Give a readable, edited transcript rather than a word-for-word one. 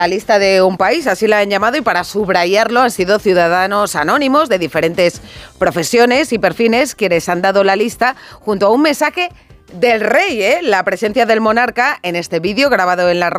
La lista de un país, así la han llamado, y para subrayarlo han sido ciudadanos anónimos de diferentes profesiones y perfiles quienes han dado la lista junto a un mensaje del rey, la presencia del monarca en este vídeo grabado en la